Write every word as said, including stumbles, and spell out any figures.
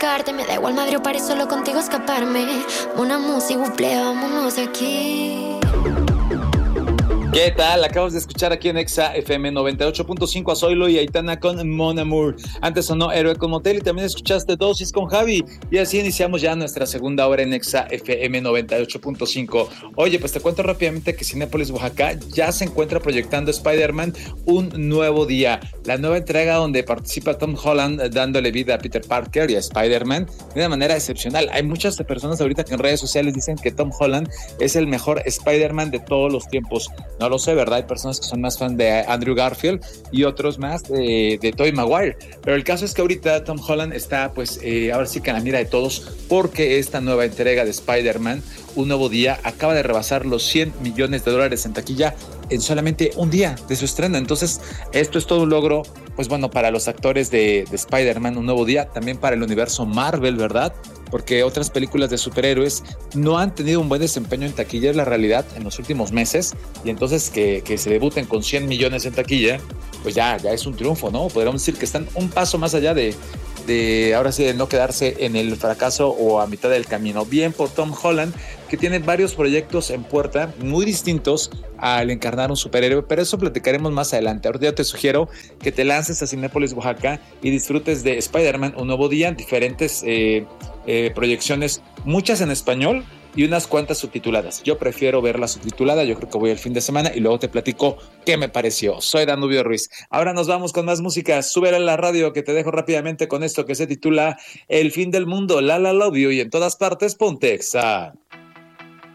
buscarte. Me da igual Madrid o París, solo contigo escaparme. Una música, buple, vámonos de aquí. ¿Qué tal? Acabas de escuchar aquí en Exa F M noventa y ocho punto cinco a Zoilo y Aitana con Mon Amour. Antes sonó Héroe con Motel y también escuchaste Dosis con Javi. Y así iniciamos ya nuestra segunda hora en Exa F M noventa y ocho punto cinco. Oye, pues te cuento rápidamente que Cinépolis Oaxaca ya se encuentra proyectando Spider-Man Un Nuevo Día, la nueva entrega donde participa Tom Holland dándole vida a Peter Parker y a Spider-Man de una manera excepcional. Hay muchas personas ahorita que en redes sociales dicen que Tom Holland es el mejor Spider-Man de todos los tiempos. No lo sé, ¿verdad? Hay personas que son más fan de Andrew Garfield y otros más de, de Tobey Maguire. Pero el caso es que ahorita Tom Holland está, pues, eh, ahora sí que en la mira de todos, porque esta nueva entrega de Spider-Man, Un Nuevo Día, acaba de rebasar los cien millones de dólares en taquilla en solamente un día de su estreno. Entonces, esto es todo un logro, pues bueno, para los actores de, de Spider-Man Un Nuevo Día, también para el universo Marvel, ¿verdad? Porque otras películas de superhéroes no han tenido un buen desempeño en taquilla, es la realidad, en los últimos meses, y entonces que, que se debuten con cien millones en taquilla, pues ya, ya es un triunfo, ¿no? Podríamos decir que están un paso más allá de, de ahora sí, de no quedarse en el fracaso o a mitad del camino. Bien por Tom Holland, que tiene varios proyectos en puerta muy distintos al encarnar un superhéroe, pero eso platicaremos más adelante. Ahora yo te sugiero que te lances a Cinépolis Oaxaca y disfrutes de Spider-Man Un Nuevo Día, diferentes eh, eh, proyecciones, muchas en español y unas cuantas subtituladas. Yo prefiero verla subtitulada, yo creo que voy el fin de semana y luego te platico qué me pareció. Soy Danubio Ruiz. Ahora nos vamos con más música. Súbela a la radio, que te dejo rápidamente con esto que se titula El Fin del Mundo, La La Love You, y en todas partes ponte Exa.